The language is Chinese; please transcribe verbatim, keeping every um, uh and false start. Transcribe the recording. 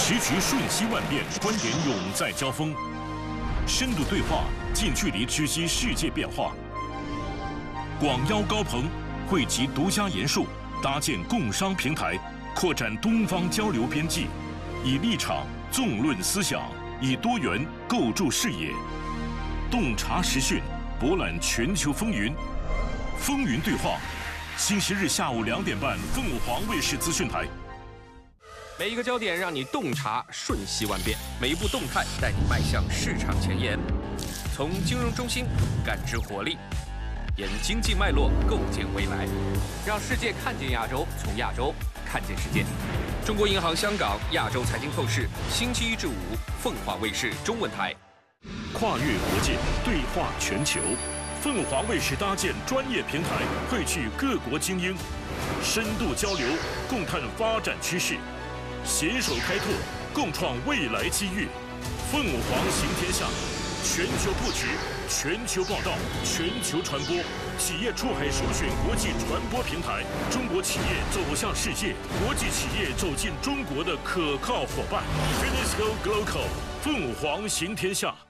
时局瞬息万变，观点永在交锋。深度对话，近距离直击世界变化。广邀高朋，汇集独家研述，搭建共商平台，扩展东方交流边际，以立场纵论思想，以多元构筑视野，洞察时讯，博览全球风云。风云对话，星期日下午两点半，凤凰卫视资讯台。 每一个焦点让你洞察瞬息万变，每一步动态带你迈向市场前沿。从金融中心感知活力，沿经济脉络构建未来，让世界看见亚洲，从亚洲看见世界。中国银行香港亚洲财经透视，星期一至五，凤凰卫视中文台。 跨越国界，对话全球，凤凰卫视搭建专业平台，汇聚各国精英，深度交流，共探发展趋势。 携手开拓，共创未来机遇。凤凰行天下，全球布局，全球报道，全球传播。企业出海首选国际传播平台，中国企业走向世界，国际企业走进中国的可靠伙伴。Finisco Glocal， 凤凰行天下。